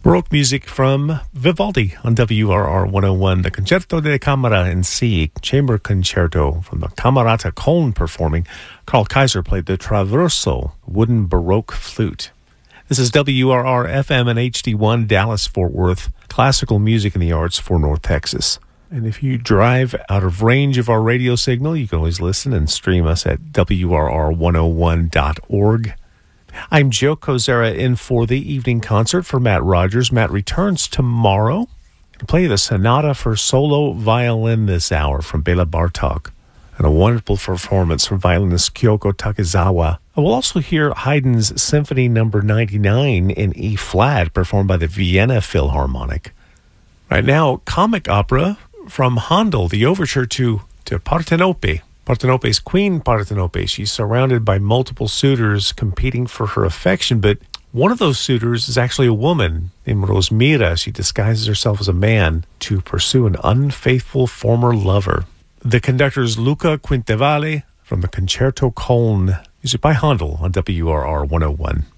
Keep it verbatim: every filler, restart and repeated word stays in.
Baroque music from Vivaldi on W R R one oh one, the Concerto de Camera in C, Chamber Concerto from the Camerata Köln performing. Carl Kaiser played the Traverso, wooden Baroque flute. This is W R R F M and H D one, Dallas-Fort Worth, classical music and the arts for North Texas. And if you drive out of range of our radio signal, you can always listen and stream us at W R R one oh one dot org. I'm Joe Kozera in for the evening concert for Matt Rogers. Matt returns tomorrow to play the Sonata for Solo Violin this hour from Bela Bartok, and a wonderful performance from violinist Kyoko Takezawa. I will also hear Haydn's Symphony Number ninety-nine in E flat, performed by the Vienna Philharmonic. Right now, comic opera from Handel, the overture to, to Partenope. Partenope's Queen Partenope. She's surrounded by multiple suitors competing for her affection, but one of those suitors is actually a woman named Rosmira. She disguises herself as a man to pursue an unfaithful former lover. The conductor is Luca Quintavalle from the Concerto Köln. Music by Handel on W R R one oh one.